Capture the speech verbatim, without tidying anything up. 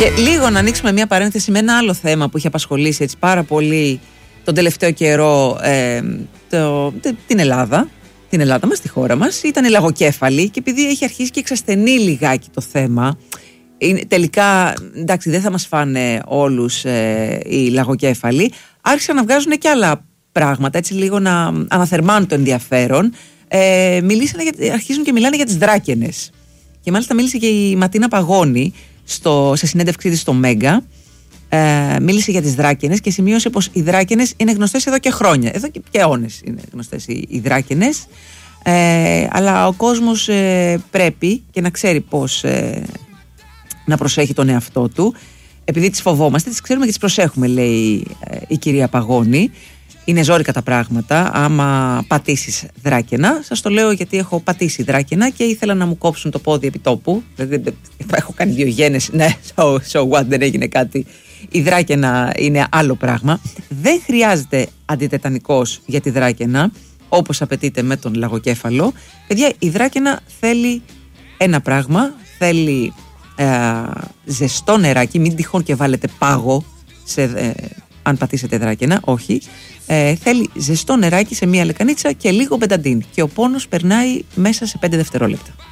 Και λίγο να ανοίξουμε μια παρένθεση με ένα άλλο θέμα που έχει απασχολήσει έτσι πάρα πολύ τον τελευταίο καιρό ε, το, την Ελλάδα. Την Ελλάδα μας, τη χώρα μας. Ήταν η λαγοκέφαλη και επειδή έχει αρχίσει και εξασθενεί λιγάκι το θέμα, είναι, τελικά εντάξει δεν θα μας φάνε όλους ε, οι λαγοκέφαλοι, άρχισαν να βγάζουν και άλλα πράγματα, έτσι λίγο να αναθερμάνουν το ενδιαφέρον. Ε, μιλήσανε για, αρχίζουν και μιλάνε για τις δράκενες. Και μάλιστα μίλησε και η Ματίνα Παγώνη στο, σε συνέντευξή της στο Μέγκα. Ε, μίλησε για τις δράκενες και σημείωσε πως οι δράκενες είναι γνωστές εδώ και χρόνια. Εδώ και, και αιώνες είναι γνωστές οι, οι δράκενες. Ε, αλλά ο κόσμος ε, πρέπει και να ξέρει πως ε, να προσέχει τον εαυτό του. Επειδή τις φοβόμαστε, τις ξέρουμε και τις προσέχουμε, λέει ε, η κυρία Παγώνη. Είναι ζόρικα τα πράγματα άμα πατήσεις δράκαινα. Σας το λέω γιατί έχω πατήσει δράκαινα και ήθελα να μου κόψουν το πόδι επί τόπου. Δηλαδή έχω κάνει δύο γένες. Ναι, so, so what, δεν έγινε κάτι. Η δράκαινα είναι άλλο πράγμα. Δεν χρειάζεται αντιτετανικός για τη δράκαινα, όπως απαιτείται με τον λαγοκέφαλο. Παιδιά, η δράκαινα θέλει ένα πράγμα. Θέλει ε, ζεστό νεράκι. Μην τυχόν και βάλετε πάγο σε, ε, αν πατήσετε δράκαινα. Όχι. Ε, θέλει ζεστό νεράκι σε μία λεκανίτσα και λίγο μπενταντίν. Και ο πόνος περνάει μέσα σε πέντε δευτερόλεπτα.